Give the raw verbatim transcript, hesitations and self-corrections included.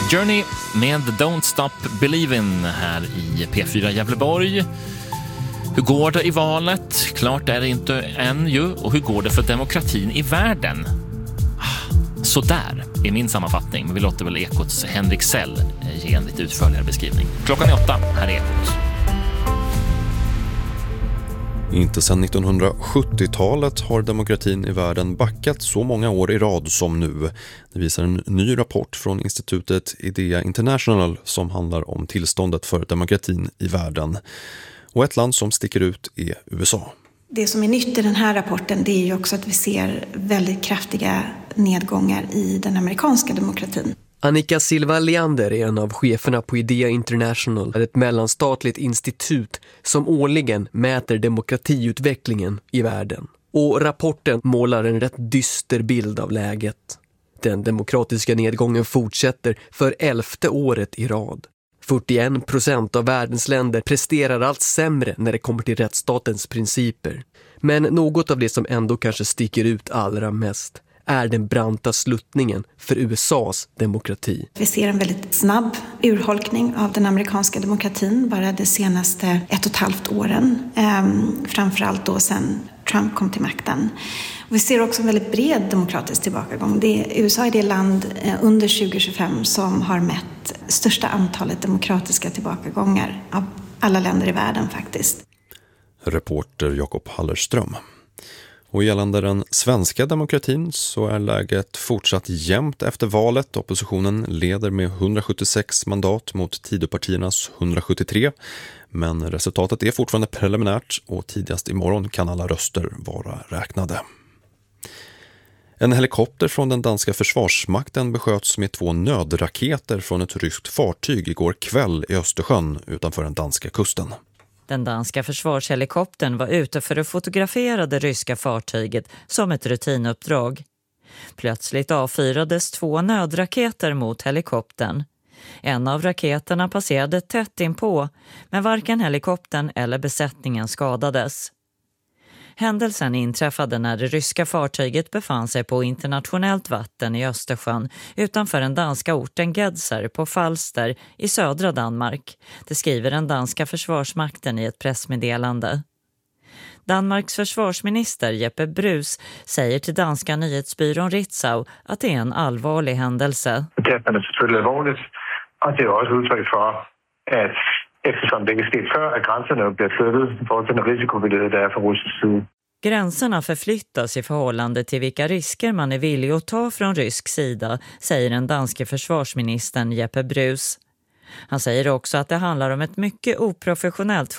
Journey med Don't Stop Believin' här i P fyra Gävleborg. Hur går det i valet? Klart är det inte än ju. Och hur går det för demokratin i världen? Så där är min sammanfattning. Men vi låter väl Ekots Henrik Sell ge en lite utförligare beskrivning. Klockan är åtta, här är Ekot. Inte sedan nittonhundrasjuttiotalet har demokratin i världen backat så många år i rad som nu. Det visar en ny rapport från institutet Idea International som handlar om tillståndet för demokratin i världen. Och ett land som sticker ut är U S A. Det som är nytt i den här rapporten, det är ju också att vi ser väldigt kraftiga nedgångar i den amerikanska demokratin. Annika Silva Leander är en av cheferna på Idea International, ett mellanstatligt institut som årligen mäter demokratiutvecklingen i världen. Och rapporten målar en rätt dyster bild av läget. Den demokratiska nedgången fortsätter för elfte året i rad. fyrtioen procent av världens länder presterar allt sämre när det kommer till rättsstatens principer. Men något av det som ändå kanske sticker ut allra mest är den branta sluttningen för U S A:s demokrati. Vi ser en väldigt snabb urholkning av den amerikanska demokratin bara de senaste ett och ett halvt åren. Ehm, framförallt då sedan Trump kom till makten. Och vi ser också en väldigt bred demokratisk tillbakagång. Det är, U S A är det land eh, under tjugo tjugofem som har mätt största antalet demokratiska tillbakagångar av alla länder i världen faktiskt. Reporter Jakob Hallerström. Och gällande den svenska demokratin så är läget fortsatt jämnt efter valet. Oppositionen leder med hundrasjuttiosex mandat mot Tidöpartiernas hundrasjuttiotre. Men resultatet är fortfarande preliminärt och tidigast imorgon kan alla röster vara räknade. En helikopter från den danska försvarsmakten besköts med två nödraketer från ett ryskt fartyg igår kväll i Östersjön utanför den danska kusten. Den danska försvarshelikoptern var ute för att fotografera det ryska fartyget som ett rutinuppdrag. Plötsligt avfyrades två nödraketer mot helikoptern. En av raketerna passerade tätt inpå, men varken helikoptern eller besättningen skadades. Händelsen inträffade när det ryska fartyget befann sig på internationellt vatten i Östersjön utanför den danska orten Gedser på Falster i södra Danmark. Det skriver den danska försvarsmakten i ett pressmeddelande. Danmarks försvarsminister Jeppe Bruus säger till danska nyhetsbyrån Ritzau att det är en allvarlig händelse. Det är selvfølgelig allvarligt, och det är också uttryck för att eftersom det är skett för att gränserna blir flyttat för den risikovillighet det är från rysk sida. Gränserna förflyttas i förhållande till vilka risker man är villig att ta från rysk sida, säger den danske försvarsministern Jeppe Bruus. Han säger också att det handlar om ett mycket oprofessionellt